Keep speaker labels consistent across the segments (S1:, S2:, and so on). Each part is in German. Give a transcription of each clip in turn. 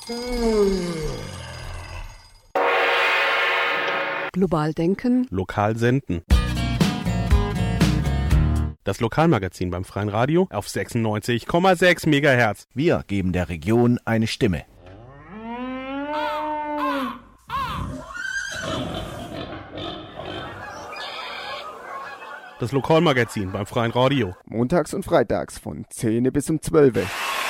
S1: Global denken.
S2: Lokal senden. Das Lokalmagazin beim Freien Radio auf 96,6 MHz.
S3: Wir geben der Region eine Stimme.
S2: Das Lokalmagazin beim Freien Radio.
S4: Montags und freitags von 10 bis um 12.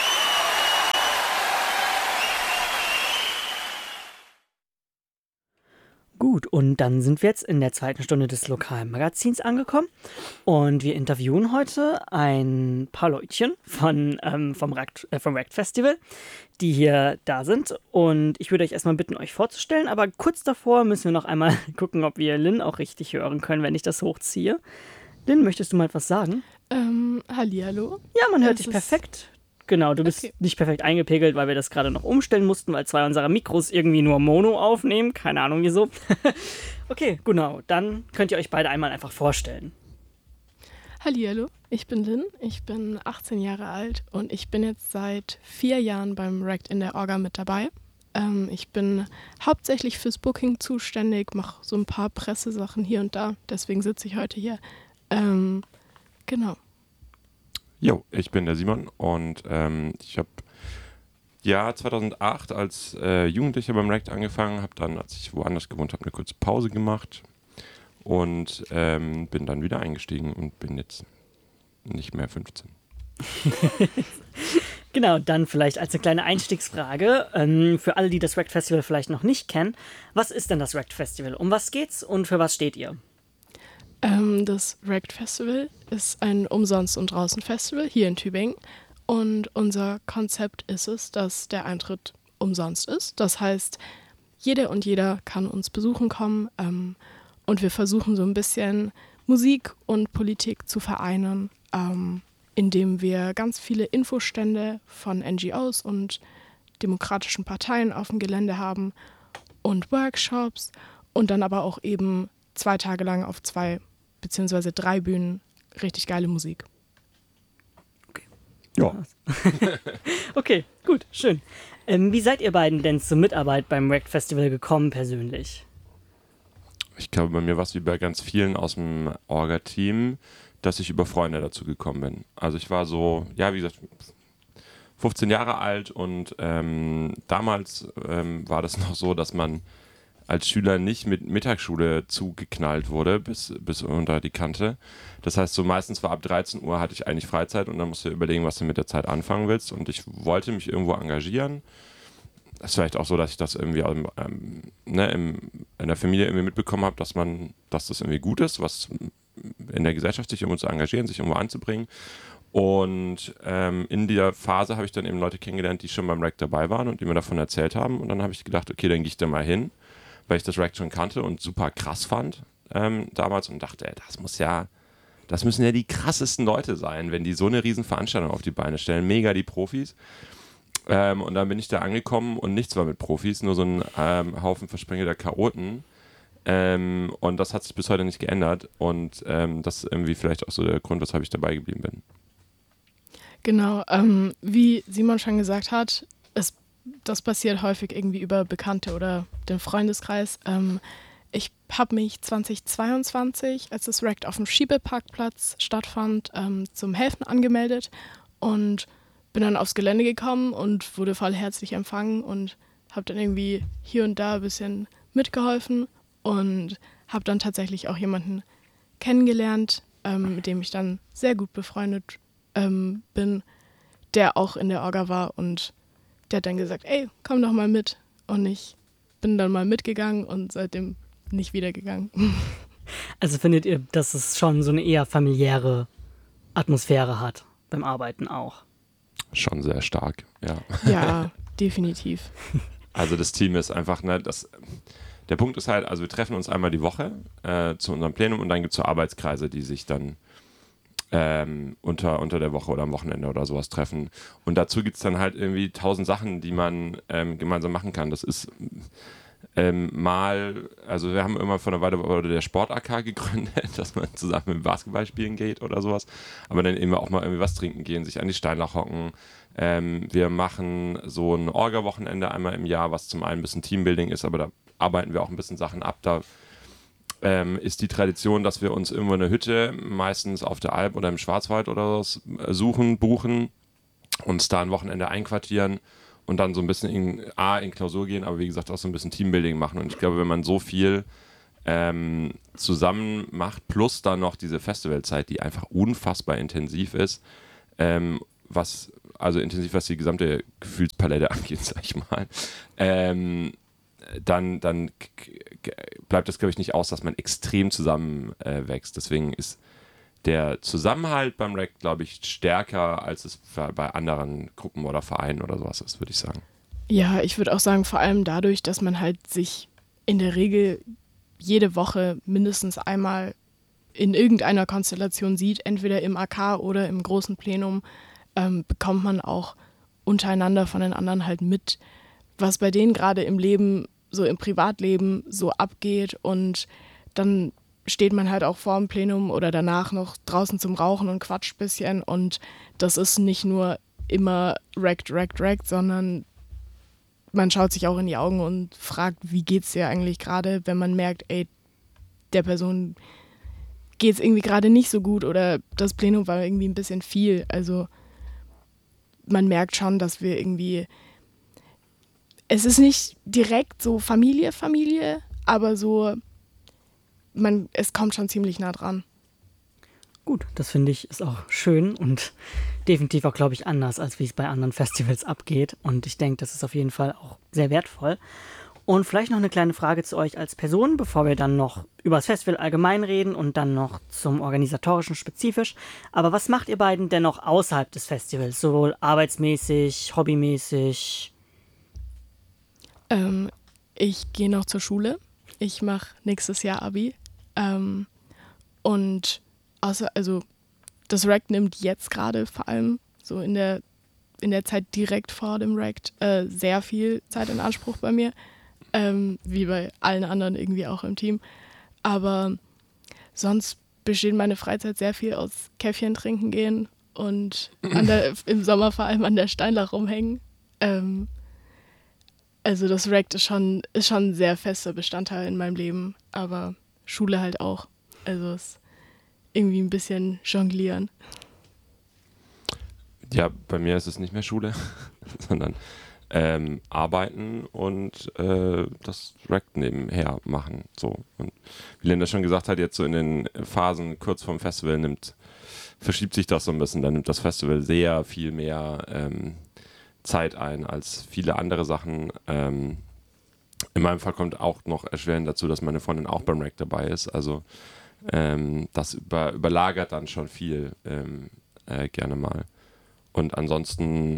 S5: Gut, und dann sind wir jetzt in der zweiten Stunde des Lokalmagazins angekommen und wir interviewen heute ein paar Leutchen vom Rekt Festival, die hier da sind, und ich würde euch erstmal bitten, euch vorzustellen, aber kurz davor müssen wir noch einmal gucken, ob wir Lynn auch richtig hören können, wenn ich das hochziehe. Lynn, möchtest du mal etwas sagen?
S6: Hallihallo.
S5: Ja, man hört dich perfekt. Genau, du bist nicht perfekt eingepegelt, weil wir das gerade noch umstellen mussten, weil 2 unserer Mikros irgendwie nur Mono aufnehmen. Keine Ahnung wieso. Okay, genau. Dann könnt ihr euch beide einmal einfach vorstellen.
S6: Hallihallo, ich bin Lynn, ich bin 18 Jahre alt und ich bin jetzt seit 4 Jahren beim Rekt in der Orga mit dabei. Ich bin hauptsächlich fürs Booking zuständig, mache so ein paar Pressesachen hier und da, deswegen sitze ich heute hier. Genau.
S7: Jo, ich bin der Simon und ich habe 2008 als Jugendlicher beim Rekt angefangen, habe dann, als ich woanders gewohnt habe, eine kurze Pause gemacht und bin dann wieder eingestiegen und bin jetzt nicht mehr 15.
S5: Genau, dann vielleicht als eine kleine Einstiegsfrage für alle, die das Rekt Festival vielleicht noch nicht kennen. Was ist denn das Rekt Festival? Um was geht's und für was steht ihr?
S6: Das Rekt Festival ist ein Umsonst- und Draußen-Festival hier in Tübingen. Und unser Konzept ist es, dass der Eintritt umsonst ist. Das heißt, jede und jeder kann uns besuchen kommen. Und wir versuchen so ein bisschen Musik und Politik zu vereinen, indem wir ganz viele Infostände von NGOs und demokratischen Parteien auf dem Gelände haben und Workshops und dann aber auch eben 2 Tage lang auf 2 beziehungsweise 3 Bühnen richtig geile Musik.
S5: Okay.
S7: Ja.
S5: Okay, gut, schön. Wie seid ihr beiden denn zur Mitarbeit beim Rekt Festival gekommen persönlich?
S7: Ich glaube, bei mir war es wie bei ganz vielen aus dem Orga-Team, dass ich über Freunde dazu gekommen bin. Also ich war so, wie gesagt, 15 Jahre alt und damals war das noch so, dass man als Schüler nicht mit Mittagsschule zugeknallt wurde bis unter die Kante. Das heißt, so meistens war ab 13 Uhr hatte ich eigentlich Freizeit und dann musst du überlegen, was du mit der Zeit anfangen willst. Und ich wollte mich irgendwo engagieren. Das ist vielleicht auch so, dass ich das irgendwie in der Familie irgendwie mitbekommen habe, dass das irgendwie gut ist, was in der Gesellschaft sich irgendwo zu engagieren, sich irgendwo anzubringen. Und in der Phase habe ich dann eben Leute kennengelernt, die schon beim Rekt dabei waren und die mir davon erzählt haben. Und dann habe ich gedacht, okay, dann gehe ich da mal hin, weil ich das Rekt schon kannte und super krass fand damals und dachte, das müssen ja die krassesten Leute sein, wenn die so eine riesen Veranstaltung auf die Beine stellen. Mega die Profis. Und dann bin ich da angekommen und nichts war mit Profis, nur so ein Haufen versprengelter Chaoten. Und das hat sich bis heute nicht geändert. Und das ist irgendwie vielleicht auch so der Grund, weshalb ich dabei geblieben bin.
S6: Genau, wie Simon schon gesagt hat, das passiert häufig irgendwie über Bekannte oder den Freundeskreis. Ich habe mich 2022, als das Rekt auf dem Schiebeparkplatz stattfand, zum Helfen angemeldet und bin dann aufs Gelände gekommen und wurde voll herzlich empfangen und habe dann irgendwie hier und da ein bisschen mitgeholfen und habe dann tatsächlich auch jemanden kennengelernt, mit dem ich dann sehr gut befreundet bin, der auch in der Orga war und der hat dann gesagt, ey, komm doch mal mit. Und ich bin dann mal mitgegangen und seitdem nicht wiedergegangen.
S5: Also findet ihr, dass es schon so eine eher familiäre Atmosphäre hat beim Arbeiten auch?
S7: Schon sehr stark, ja.
S6: Ja, definitiv.
S7: Also das Team ist einfach, der Punkt ist halt, also wir treffen uns einmal die Woche zu unserem Plenum und dann gibt es so Arbeitskreise, die sich dann unter der Woche oder am Wochenende oder sowas treffen. Und dazu gibt es dann halt irgendwie 1000 Sachen, die man gemeinsam machen kann. Das ist Also wir haben immer vor einer Weile der Sport-AK gegründet, dass man zusammen im Basketball spielen geht oder sowas, aber dann eben auch mal irgendwie was trinken gehen, sich an die Steinlach hocken. Wir machen so ein Orga-Wochenende einmal im Jahr, was zum einen ein bisschen Teambuilding ist, aber da arbeiten wir auch ein bisschen Sachen ab. Da ist die Tradition, dass wir uns irgendwo eine Hütte, meistens auf der Alp oder im Schwarzwald oder so, buchen, uns da ein Wochenende einquartieren und dann so ein bisschen in Klausur gehen, aber wie gesagt auch so ein bisschen Teambuilding machen. Und ich glaube, wenn man so viel zusammen macht, plus dann noch diese Festivalzeit, die einfach unfassbar intensiv ist, was die gesamte Gefühlspalette angeht, sag ich mal, dann bleibt das, glaube ich, nicht aus, dass man extrem zusammenwächst. Deswegen ist der Zusammenhalt beim REC, glaube ich, stärker, als es bei anderen Gruppen oder Vereinen oder sowas ist, würde ich sagen.
S6: Ja, ich würde auch sagen, vor allem dadurch, dass man halt sich in der Regel jede Woche mindestens einmal in irgendeiner Konstellation sieht, entweder im AK oder im großen Plenum, bekommt man auch untereinander von den anderen halt mit, was bei denen gerade im Leben, so im Privatleben so abgeht, und dann steht man halt auch vor dem Plenum oder danach noch draußen zum Rauchen und quatscht ein bisschen, und das ist nicht nur immer Rect, sondern man schaut sich auch in die Augen und fragt, wie geht's dir eigentlich gerade, wenn man merkt, ey, der Person geht's irgendwie gerade nicht so gut oder das Plenum war irgendwie ein bisschen viel. Also man merkt schon, dass wir irgendwie, es ist nicht direkt so Familie, aber so, es kommt schon ziemlich nah dran.
S5: Gut, das finde ich ist auch schön und definitiv auch, glaube ich, anders, als wie es bei anderen Festivals abgeht. Und ich denke, das ist auf jeden Fall auch sehr wertvoll. Und vielleicht noch eine kleine Frage zu euch als Person, bevor wir dann noch über das Festival allgemein reden und dann noch zum Organisatorischen spezifisch. Aber was macht ihr beiden denn noch außerhalb des Festivals, sowohl arbeitsmäßig, hobbymäßig?
S6: Ich gehe noch zur Schule. Ich mache nächstes Jahr Abi. Und das REC nimmt jetzt gerade vor allem so in der Zeit direkt vor dem REC sehr viel Zeit in Anspruch bei mir, wie bei allen anderen irgendwie auch im Team. Aber sonst besteht meine Freizeit sehr viel aus Käffchen trinken gehen und im Sommer vor allem an der Steinlach rumhängen. Also das REC ist schon ein sehr fester Bestandteil in meinem Leben, aber Schule halt auch. Also es ist irgendwie ein bisschen jonglieren.
S7: Ja, bei mir ist es nicht mehr Schule, sondern arbeiten und das REC nebenher machen. So. Und wie Linda schon gesagt hat, jetzt so in den Phasen kurz vorm Festival verschiebt sich das so ein bisschen. Dann nimmt das Festival sehr viel mehr Zeit ein als viele andere Sachen. In meinem Fall kommt auch noch erschwerend dazu, dass meine Freundin auch beim REC dabei ist. Also das überlagert dann schon viel gerne mal. Und ansonsten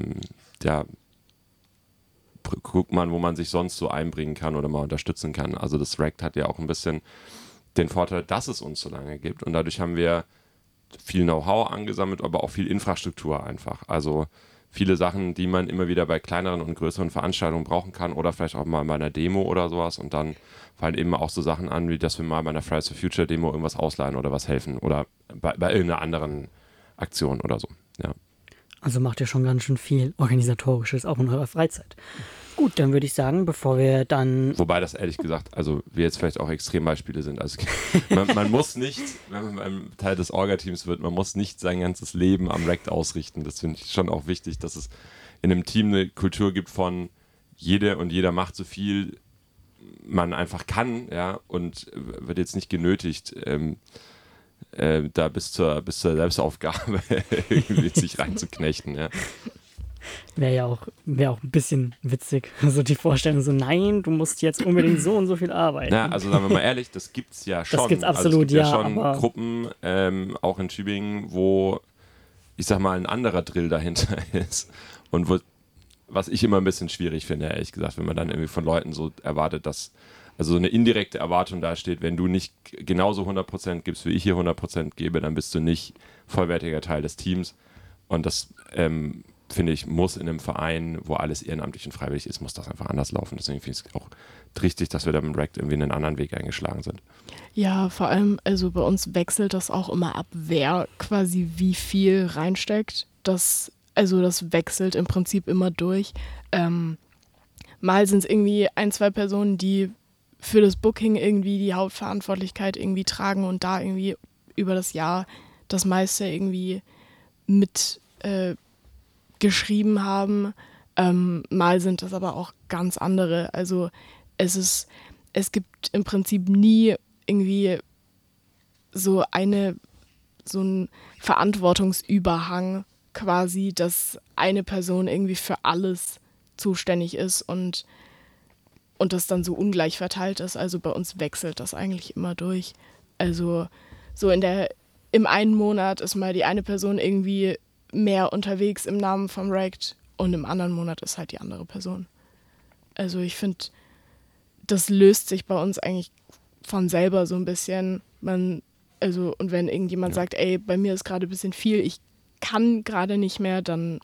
S7: guckt man, wo man sich sonst so einbringen kann oder mal unterstützen kann. Also das REC hat ja auch ein bisschen den Vorteil, dass es uns so lange gibt. Und dadurch haben wir viel Know-how angesammelt, aber auch viel Infrastruktur einfach. Also viele Sachen, die man immer wieder bei kleineren und größeren Veranstaltungen brauchen kann oder vielleicht auch mal bei einer Demo oder sowas. Und dann fallen eben auch so Sachen an, wie dass wir mal bei einer Fridays for Future Demo irgendwas ausleihen oder was helfen oder bei irgendeiner anderen Aktion oder so. Ja.
S5: Also macht ihr schon ganz schön viel Organisatorisches, auch in eurer Freizeit. Gut, dann würde ich sagen, bevor wir dann...
S7: Wobei das ehrlich gesagt, also wir jetzt vielleicht auch Extrembeispiele sind. Also man muss nicht, wenn man beim Teil des Orga-Teams wird, man muss nicht sein ganzes Leben am REC ausrichten. Das finde ich schon auch wichtig, dass es in einem Team eine Kultur gibt von jeder macht so viel man einfach kann, ja, und wird jetzt nicht genötigt, da bis zur Selbstaufgabe irgendwie sich reinzuknechten, ja.
S5: Wäre auch ein bisschen witzig. Also die Vorstellung so, nein, du musst jetzt unbedingt so und so viel arbeiten.
S7: Na, also sagen wir mal ehrlich, das gibt's ja schon.
S5: Das gibt's absolut,
S7: also es gibt ja schon Gruppen, auch in Tübingen, wo, ich sag mal, ein anderer Drill dahinter ist. Und was ich immer ein bisschen schwierig finde, ehrlich gesagt, wenn man dann irgendwie von Leuten so erwartet, dass also so eine indirekte Erwartung dasteht, wenn du nicht genauso 100% gibst, wie ich hier 100% gebe, dann bist du nicht vollwertiger Teil des Teams. Und das finde ich, muss in einem Verein, wo alles ehrenamtlich und freiwillig ist, muss das einfach anders laufen. Deswegen finde ich es auch richtig, dass wir da mit Rect irgendwie einen anderen Weg eingeschlagen sind.
S6: Ja, vor allem, also bei uns wechselt das auch immer ab, wer quasi wie viel reinsteckt. Das wechselt im Prinzip immer durch. Mal sind es irgendwie 1-2 Personen, die für das Booking irgendwie die Hauptverantwortlichkeit irgendwie tragen und da irgendwie über das Jahr das meiste irgendwie mit geschrieben haben. Mal sind das aber auch ganz andere. Also es gibt im Prinzip nie irgendwie so einen Verantwortungsüberhang quasi, dass eine Person irgendwie für alles zuständig ist und das dann so ungleich verteilt ist. Also bei uns wechselt das eigentlich immer durch. Also so im einen Monat ist mal die eine Person irgendwie mehr unterwegs im Namen vom Rect und im anderen Monat ist halt die andere Person. Also ich finde, das löst sich bei uns eigentlich von selber so ein bisschen. Und wenn irgendjemand sagt, ey, bei mir ist gerade ein bisschen viel, ich kann gerade nicht mehr, dann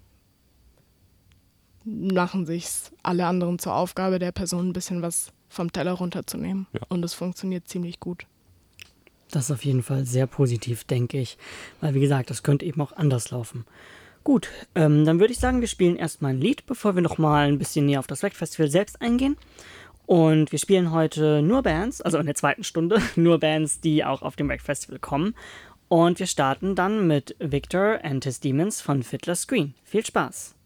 S6: machen sich's alle anderen zur Aufgabe, der Person ein bisschen was vom Teller runterzunehmen. Ja. Und das funktioniert ziemlich gut.
S5: Das ist auf jeden Fall sehr positiv, denke ich. Weil, wie gesagt, das könnte eben auch anders laufen. Gut, dann würde ich sagen, wir spielen erstmal ein Lied, bevor wir nochmal ein bisschen näher auf das Rect Festival selbst eingehen. Und wir spielen heute nur Bands, also in der zweiten Stunde, nur Bands, die auch auf dem Rect Festival kommen. Und wir starten dann mit Victor and His Demons von Fiddler's Green. Viel Spaß!